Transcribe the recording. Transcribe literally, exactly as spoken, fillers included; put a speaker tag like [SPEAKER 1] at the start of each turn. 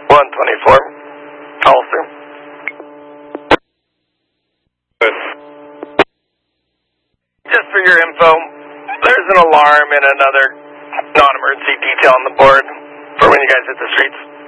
[SPEAKER 1] one twenty-four. Hollister.
[SPEAKER 2] Good.
[SPEAKER 1] Just for your info, there's an alarm and another non-emergency detail on the board for when you guys hit the streets.